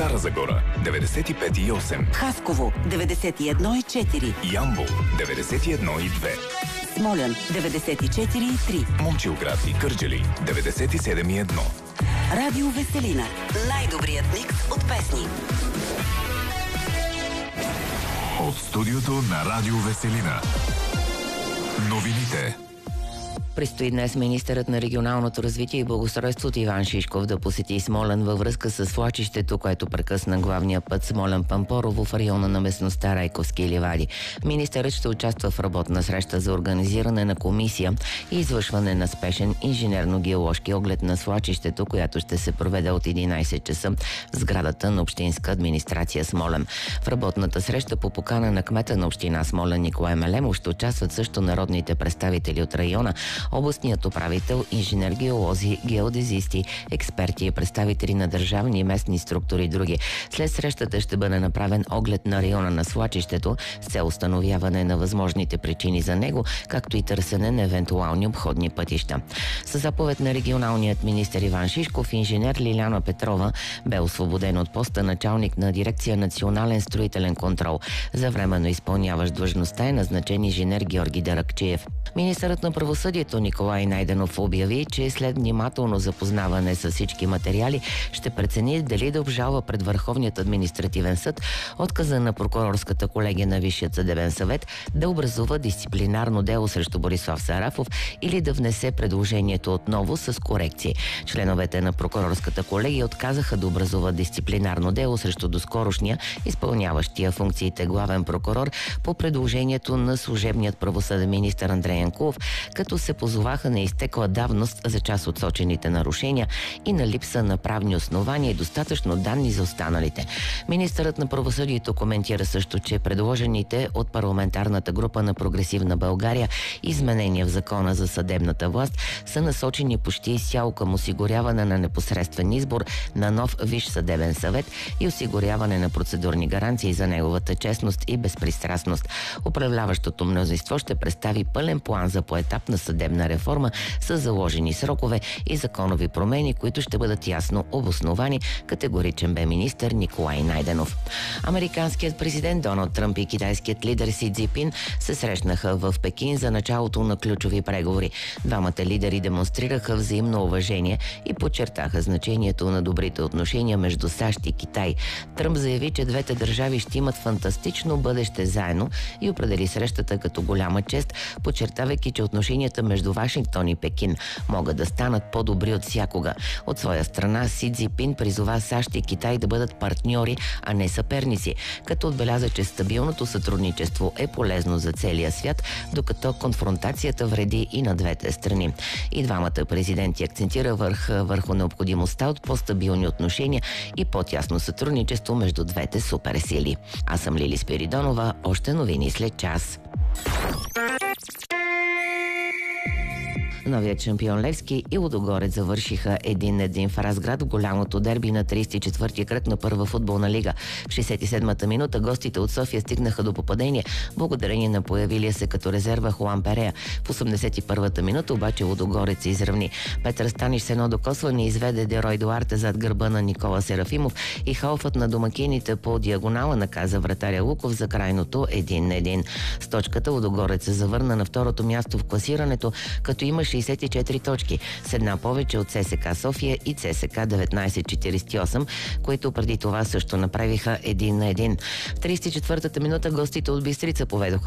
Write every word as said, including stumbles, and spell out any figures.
Стара Загора деветдесет и пет и осем, Хасково деветдесет и едно и четири, Ямбол деветдесет и едно и две, Смолян деветдесет и четири и три, Момчилград и Кърджали деветдесет и седем и едно. Радио Веселина. Най-добрият микс от песни. От студиото на Радио Веселина. Новините. Предстои днес министърът на регионалното развитие и благоустройството Иван Шишков да посети Смолян във връзка с свлачището, което прекъсна главния път Смолян-Пампорово в района на местността Райковски ливади. Министърът ще участва в работна среща за организиране на комисия и извършване на спешен инженерно-геоложки оглед на свлачището, която ще се проведе от единайсет часа в сградата на Общинска администрация Смолян. В работната среща по покана на кмета на община Смолян Николай Мелемов ще участват също народните представители от района, областният управител, инженер-геолози, геодезисти, експерти и представители на държавни и местни структури и други. След срещата ще бъде направен оглед на района на свлачището с цел установяване на възможните причини за него, както и търсене на евентуални обходни пътища. Със заповед на регионалният министър Иван Шишков, инженер Лиляна Петрова бе освободен от поста началник на дирекция Национален строителен контрол. За временно изпълняващ длъжността е назначен инженер Георги Даракчиев. Министърът на правосъдието Николай Найденов обяви, че след внимателно запознаване с всички материали ще прецени дали да обжалва пред Върховният административен съд отказа на прокурорската колегия на Висшият съдебен съвет да образува дисциплинарно дело срещу Борислав Сарафов или да внесе предложението отново с корекции. Членовете на прокурорската колегия отказаха да образуват дисциплинарно дело срещу доскорошния, изпълняващия функциите главен прокурор по предложението на служебният правосъден министър Андрей Янкулов, като се позоваха на изтекла давност за част от сочените нарушения и на липса на правни основания и достатъчно данни за останалите. Министърът на правосъдието коментира също, че предложените от парламентарната група на Прогресивна България изменения в закона за съдебната власт са насочени почти изцяло към осигуряване на непосредствен избор на нов Висш съдебен съвет и осигуряване на процедурни гаранции за неговата честност и безпристрастност. Управляващото мнозинство ще представи пълен план за поетапна съдебна реформа с заложени срокове и законови промени, които ще бъдат ясно обосновани, категоричен бе министър Николай Найденов. Американският президент Доналд Тръмп и китайският лидер Си Цзинпин се срещнаха в Пекин за началото на ключови преговори. Двамата лидери демонстрираха взаимно уважение и подчертаха значението на добрите отношения между САЩ и Китай. Тръмп заяви, че двете държави ще имат фантастично бъдеще заедно и определи срещата като голяма чест, подчертавайки, че отношенията между Вашингтон и Пекин могат да станат по-добри от всякога. От своя страна Си Цзинпин призова САЩ и Китай да бъдат партньори, а не съперници, като отбеляза, че стабилното сътрудничество е полезно за целия свят, докато конфронтацията вреди и на двете страни. И двамата президенти акцентира върх, върху необходимостта от по-стабилни отношения и по-тясно сътрудничество между двете суперсили. Аз съм Лили Спиридонова, още новини след час. Новият шампион Левски и Лудогорец завършиха един-един в Разград в голямото дерби на трийсет и четвърти кръг на първа футболна лига. В шейсет и седмата минута гостите от София стигнаха до попадение, благодарение на появилия се като резерва Хуан Перея. В осемдесет и първата минута обаче Лудогорец се изравни. Петър Станиш с едно докосване изведе Дерой Дуарте зад гърба на Никола Серафимов и халфът на домакините по диагонала наказа вратаря Луков за крайното един на един. С точката Лудогорец се завърна на второто място в класирането, като има шейсет и четири точки, с една повече от ЦСКА София и ЦСКА деветнайсет четирийсет и осем, които преди това също направиха един на един. В трийсет и четвъртата минута гостите от Бистрица поведоха